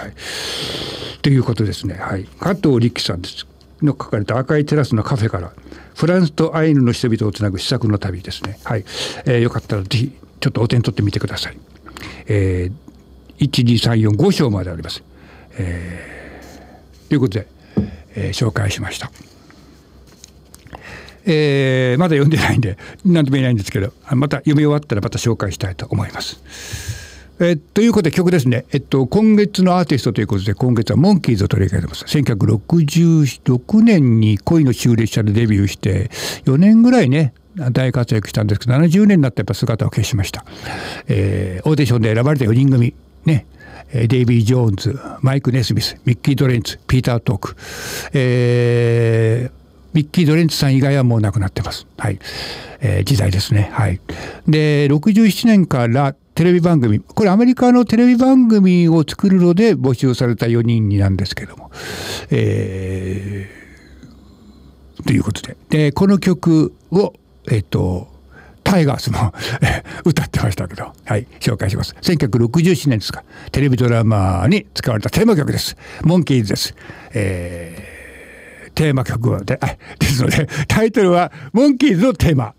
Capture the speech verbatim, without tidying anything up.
はい、ということですね。はい、加藤力さんですの書かれた赤いテラスのカフェからフランスとアイヌの人々をつなぐ試作の旅ですね。はい、えー、よかったらぜひちょっとお手に取ってみてください。えー、いちにさんよんご章まであります。えー、ということで、えー、紹介しました。えー、まだ読んでないんで何とも言えないんですけど、また読み終わったらまた紹介したいと思います。えー、ということで曲ですね、えっと、今月のアーティストということで今月はモンキーズを取り上げてます。せんきゅうひゃくろくじゅうろくねんに恋の終列車でデビューしてよねんぐらいね大活躍したんですけど、ななじゅうねんになってやっぱ姿を消しました。えー、オーディションで選ばれたよにん組ね、デイビー・ジョーンズ、マイク・ネスミス、ミッキー・ドレンツ、ピーター・トーク、えーミッキー・ドレンツさん以外はもう亡くなってます。はい、えー、時代ですね。はい。で、ろくじゅうななねんからテレビ番組、これアメリカのテレビ番組を作るので募集されたよにんになんですけども、えー、ということで、でこの曲をえっとタイガースも歌ってましたけど、はい、紹介します。せんきゅうひゃくろくじゅうななねんですか、テレビドラマに使われたテーマ曲です。モンキーズです。えーテーマ曲で、ですのでタイトルはモンキーズのテーマ